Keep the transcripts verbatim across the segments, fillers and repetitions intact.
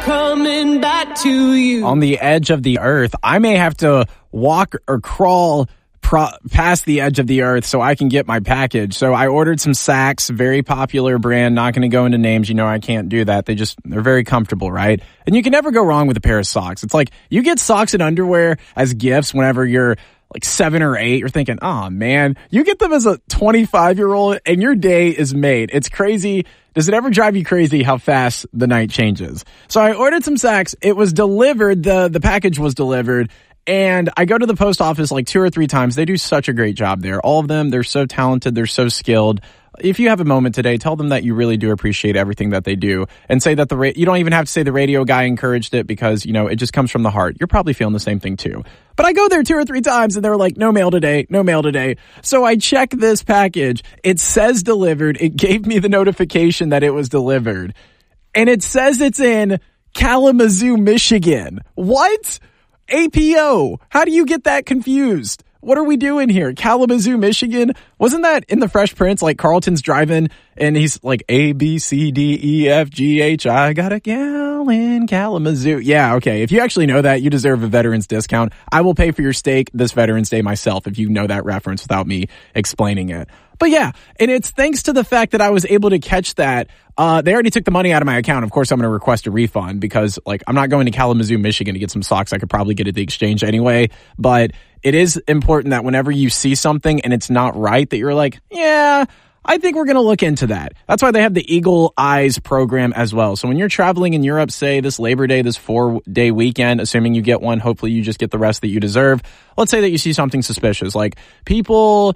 coming back to you. On the edge of the earth, I may have to walk or crawl pro- past the edge of the earth so I can get my package. So I ordered some Sacs, very popular brand. Not going to go into names. You know I can't do that. They just, they're very comfortable, right? And you can never go wrong with a pair of socks. It's like you get socks and underwear as gifts whenever you're like seven or eight. You're thinking, oh man, you get them as a twenty-five year old and your day is made. It's crazy. Does it ever drive you crazy how fast the night changes? So I ordered some Sacs. It was delivered. The, the package was delivered. And I go to the post office like two or three times. They do such a great job there. All of them, they're so talented. They're so skilled. If you have a moment today, tell them that you really do appreciate everything that they do and say that the ra- you don't even have to say the radio guy encouraged it because, you know, it just comes from the heart. You're probably feeling the same thing too. But I go there two or three times and they're like, no mail today, no mail today. So I check this package. It says delivered. It gave me the notification that it was delivered. And it says it's in Kalamazoo, Michigan. What? A P O. How do you get that confused? What are we doing here? Kalamazoo, Michigan? Wasn't that in the Fresh Prince? Like Carlton's driving and he's like A, B, C, D, E, F, G, H, I got a gal in Kalamazoo. Yeah, okay. If you actually know that, you deserve a veterans discount. I will pay for your steak this Veterans Day myself if you know that reference without me explaining it. But yeah, and it's thanks to the fact that I was able to catch that. Uh, they already took the money out of my account. Of course, I'm going to request a refund because, like, I'm not going to Kalamazoo, Michigan to get some socks. I could probably get at the exchange anyway. But it is important that whenever you see something and it's not right, that you're like, yeah, I think we're going to look into that. That's why they have the Eagle Eyes program as well. So when you're traveling in Europe, say this Labor Day, this four-day weekend, assuming you get one, hopefully you just get the rest that you deserve. Let's say that you see something suspicious, like people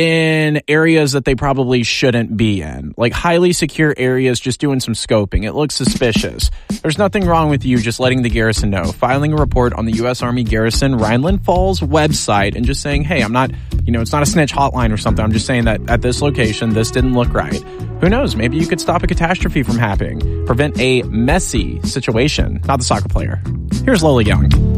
in areas that they probably shouldn't be in, like highly secure areas, just doing some scoping. It looks suspicious. There's nothing wrong with you just letting the garrison know, filing a report on the U S Army Garrison Rhineland Falls website and just saying, hey, I'm not, you know, it's not a snitch hotline or something. I'm just saying that at this location, this didn't look right. Who knows? Maybe you could stop a catastrophe from happening, prevent a messy situation. Not the soccer player. Here's Lola Young.